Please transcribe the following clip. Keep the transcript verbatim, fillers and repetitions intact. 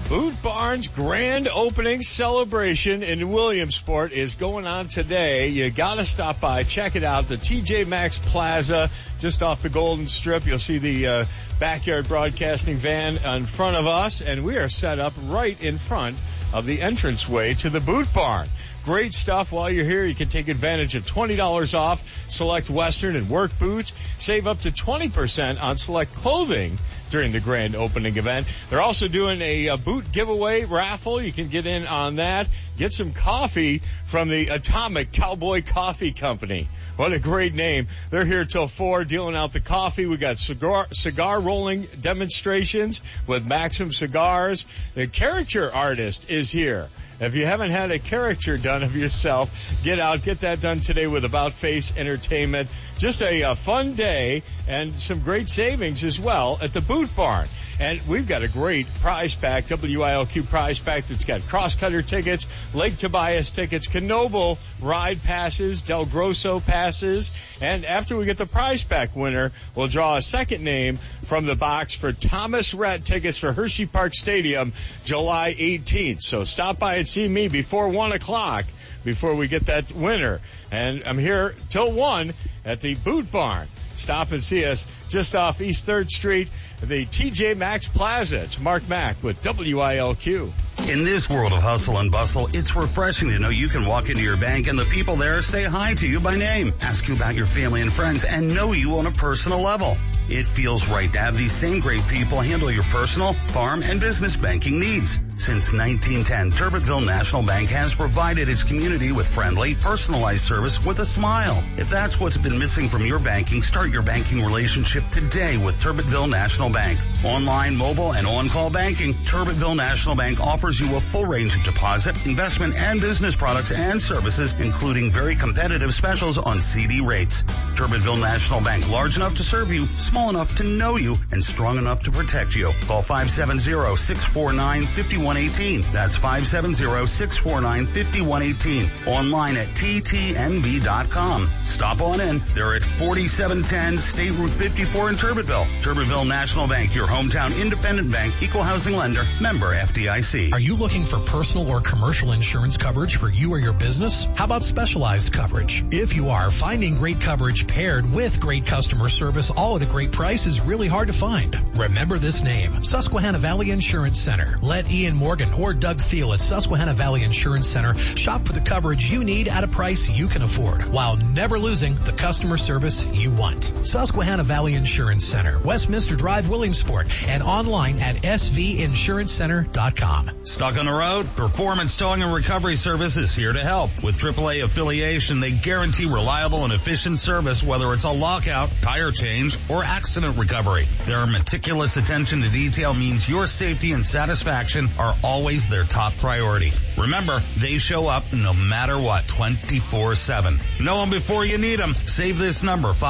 Boot Barn's grand opening celebration in Williamsport is going on today. You gotta stop by, check it out. The T J Maxx Plaza, just off the Golden Strip. You'll see the uh, backyard broadcasting van in front of us, and we are set up right in front of the entranceway to the Boot Barn. Great stuff. While you're here, you can take advantage of twenty dollars off select Western and work boots. Save up to twenty percent on select clothing during the grand opening event. They're also doing a, a boot giveaway raffle. You can get in on that. Get some coffee from the Atomic Cowboy Coffee Company. What a great name. They're here till four dealing out the coffee. We got cigar, cigar rolling demonstrations with Maxim Cigars. The caricature artist is here. If you haven't had a caricature done of yourself, get out, get that done today with About Face Entertainment. Just a, a fun day and some great savings as well at the Boot Barn. And we've got a great prize pack, W I L Q prize pack that's got Crosscutter tickets, Lake Tobias tickets, Knoebel ride passes, Del Grosso passes. And after we get the prize pack winner, we'll draw a second name from the box for Thomas Rhett tickets for Hershey Park Stadium July eighteenth. So stop by and see me before one o'clock before we get that winner. And I'm here till one at the Boot Barn. Stop and see us just off East third Street, the T J Maxx Plaza. It's Mark Mack with W I L Q. In this world of hustle and bustle, it's refreshing to know you can walk into your bank and the people there say hi to you by name, ask you about your family and friends, and know you on a personal level. It feels right to have these same great people handle your personal, farm, and business banking needs. Since nineteen ten, Turbitville National Bank has provided its community with friendly, personalized service with a smile. If that's what's been missing from your banking, start your banking relationship today with Turbitville National Bank. Online, mobile, and on-call banking, Turbitville National Bank offers you a full range of deposit, investment, and business products and services, including very competitive specials on C D rates. Turbitville National Bank, large enough to serve you, small enough to know you, and strong enough to protect you. Call five seven zero, six four nine, five one one eight. That's five seven zero, six four nine, five one one eight. Online at T T N B dot com. Stop on in. They're at forty-seven ten State Route fifty-four in Turbitville. Turbitville National Bank, your hometown independent bank, equal housing lender, member F D I C. Are you looking for personal or commercial insurance coverage for you or your business? How about specialized coverage? If you are, finding great coverage paired with great customer service all at a great price is really hard to find. Remember this name, Susquehanna Valley Insurance Center. Let Ian Morgan or Doug Thiel at Susquehanna Valley Insurance Center shop for the coverage you need at a price you can afford while never losing the customer service you want. Susquehanna Valley Insurance Center, Westminster Drive, Williamsport, and online at S V insurance center dot com. Stuck on the road? Performance Towing and Recovery Service is here to help. With triple A affiliation, they guarantee reliable and efficient service, whether it's a lockout, tire change, or accident recovery. Their meticulous attention to detail means your safety and satisfaction are always their top priority. Remember, they show up no matter what, twenty-four seven. Know them before you need them. Save this number,